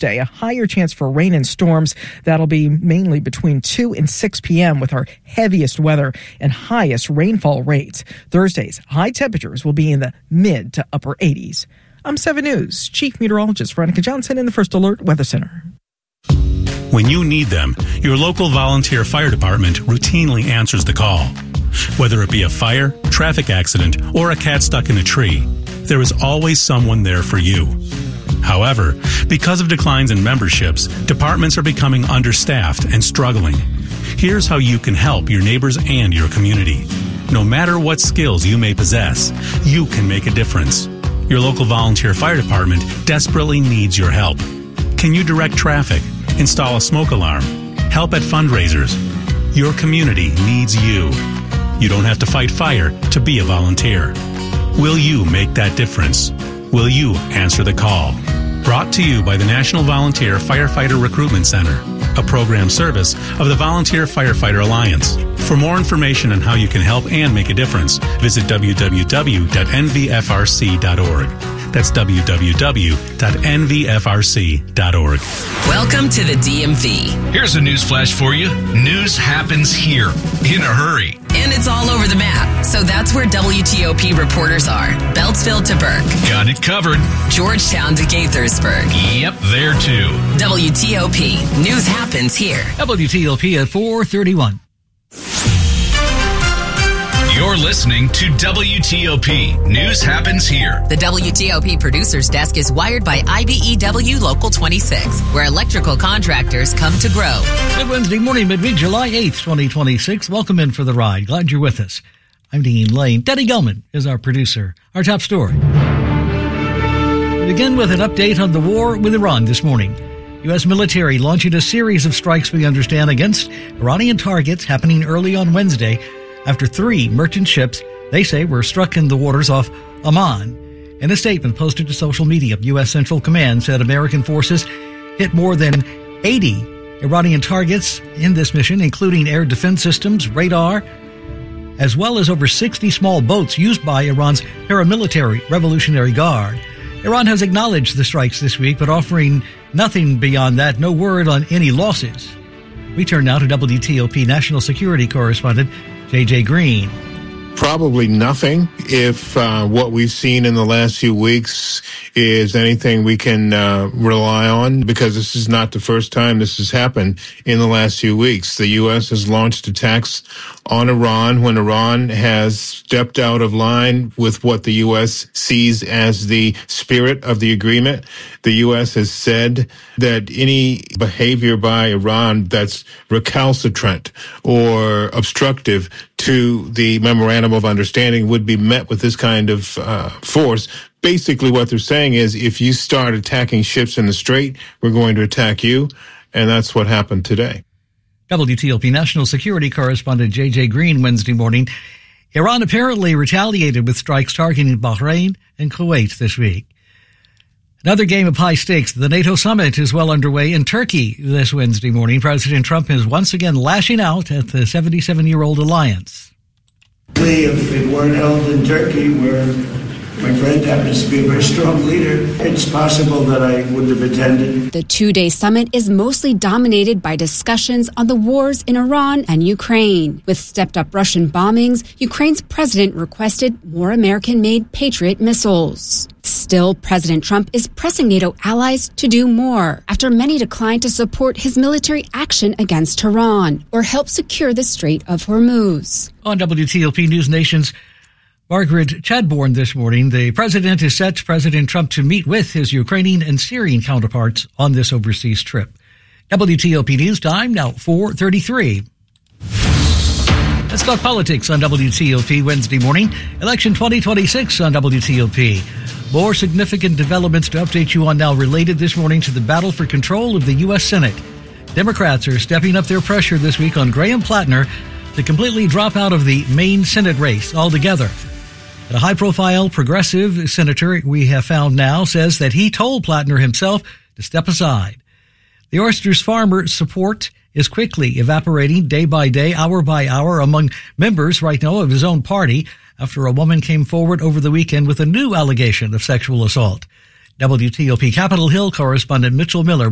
Thursday, a higher chance for rain and storms. That'll be mainly between 2 and 6 p.m. with our heaviest weather and highest rainfall rates. Thursday's high temperatures will be in the mid to upper 80s. I'm 7 News Chief Meteorologist Veronica Johnson in the First Alert Weather Center. When you need them, your local volunteer fire department routinely answers the call. Whether it be a fire, traffic accident, or a cat stuck in a tree, there is always someone there for you. However, because of declines in memberships, departments are becoming understaffed and struggling. Here's how you can help your neighbors and your community. No matter what skills you may possess, you can make a difference. Your local volunteer fire department desperately needs your help. Can you direct traffic, install a smoke alarm, help at fundraisers? Your community needs you. You don't have to fight fire to be a volunteer. Will you make that difference? Will you answer the call? Brought to you by the National Volunteer Firefighter Recruitment Center, a program service of the Volunteer Firefighter Alliance. For more information on how you can help and make a difference, visit www.nvfrc.org. That's www.nvfrc.org. Welcome to the DMV. Here's a news flash for you. News happens here in a hurry. And it's all over the map. So that's where WTOP reporters are. Beltsville to Burke. Got it covered. Georgetown to Gaithersburg. Yep, there too. WTOP. News happens here. WTOP at 4:31. You're listening to WTOP. News happens here. The WTOP Producers Desk is wired by IBEW Local 26, where electrical contractors come to grow. Good Wednesday morning, midweek, July 8th, 2026. Welcome in for the ride. Glad you're with us. I'm Dean Lane. Denny Gelman is our producer. Our top story. We begin with an update on the war with Iran this morning. U.S. military launching a series of strikes, we understand, against Iranian targets happening early on Wednesday after 3 merchant ships, they say, were struck in the waters off Oman. In a statement posted to social media, U.S. Central Command said American forces hit more than 80 Iranian targets in this mission, including air defense systems, radar, as well as over 60 small boats used by Iran's paramilitary Revolutionary Guard. Iran has acknowledged the strikes this week, but offering nothing beyond that, no word on any losses. We turn now to WTOP National Security Correspondent J.J. Green. Probably nothing if what we've seen in the last few weeks is anything we can rely on, because this is not the first time this has happened in the last few weeks. The U.S. has launched attacks on Iran when Iran has stepped out of line with what the U.S. sees as the spirit of the agreement. The U.S. has said that any behavior by Iran that's recalcitrant or obstructive to the memorandum of understanding would be met with this kind of force. Basically, what they're saying is, if you start attacking ships in the Strait, we're going to attack you. And that's what happened today. WTOP National Security Correspondent J.J. Green Wednesday morning. Iran apparently retaliated with strikes targeting Bahrain and Kuwait this week. Another game of high stakes. The NATO summit is well underway in Turkey this Wednesday morning. President Trump is once again lashing out at the 77-year-old alliance. If it weren't held in Turkey, where my friend happens to be a very strong leader, it's possible that I wouldn't have attended. The 2-day summit is mostly dominated by discussions on the wars in Iran and Ukraine. With stepped-up Russian bombings, Ukraine's president requested more American-made Patriot missiles. Still, President Trump is pressing NATO allies to do more after many declined to support his military action against Iran or help secure the Strait of Hormuz. On WTOP News Nation's Margaret Chadbourne this morning, the president is set, President Trump, to meet with his Ukrainian and Syrian counterparts on this overseas trip. WTOP News Time, now 4:33. Let's talk politics on WTOP Wednesday morning. Election 2026 on WTOP. More significant developments to update you on now related this morning to the battle for control of the U.S. Senate. Democrats are stepping up their pressure this week on Graham Plattner to completely drop out of the main Senate race altogether. A high-profile progressive senator we have found now says that he told Plattner himself to step aside. The Oysters farmer support is quickly evaporating day by day, hour by hour among members right now of his own party after a woman came forward over the weekend with a new allegation of sexual assault. WTOP Capitol Hill correspondent Mitchell Miller